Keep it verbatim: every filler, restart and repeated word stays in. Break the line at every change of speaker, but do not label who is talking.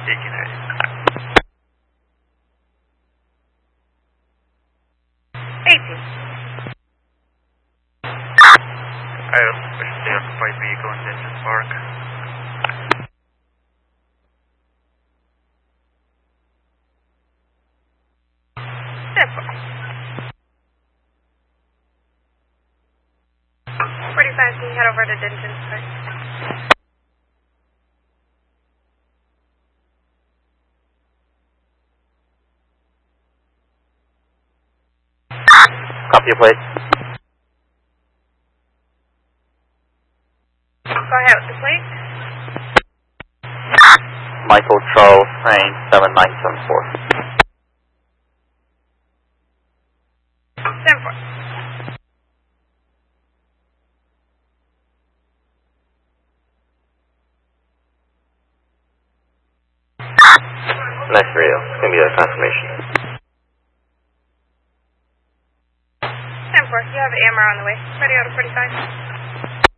Taking it.
eighteen.
I have the occupied vehicle in Denton Park.
ten four. forty-five, can you head over to Denton Park?
Copy your plate.
Go ahead with the plate.
Michael Charles Crane, seven nine seven four.
ten four.
Nice radio. It's going to be a confirmation.
ten four, you have A M R on the way. Ready out of forty-five.